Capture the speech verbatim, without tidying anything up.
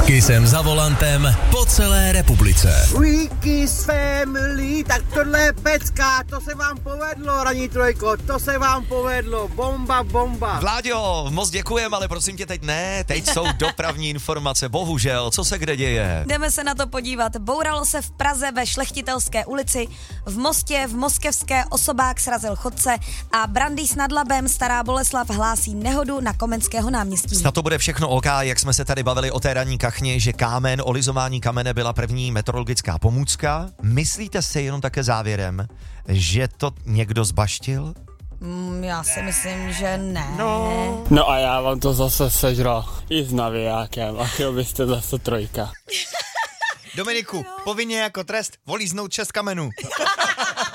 Kissem za volantem po celé republice. We Kiss Family, tak tohle je pecka, to se vám povedlo, Ranní trojko, to se vám povedlo, bomba, bomba. Vláďo, moc děkujem, ale prosím tě teď ne, teď jsou dopravní informace, bohužel, co se kde děje? Jdeme se na to podívat. Bouralo se v Praze ve Šlechtitelské ulici, v Mostě, v Moskevské osobák srazil chodce a Brandýs nad Labem Stará Boleslav hlásí nehodu na Komenského náměstí. Snad to bude všechno OK, jak jsme se tady bavili o té ranní kachně, že kámen, olizování kamene byla první meteorologická pomůcka. Myslíte si jenom také závěrem, že to někdo zbaštil? Mm, já si myslím, že ne. No. No a já vám to zase sežral i s navijákem a chtěl byste zase trojka. Dominiku, povinně jako trest volíznout šest kamenů.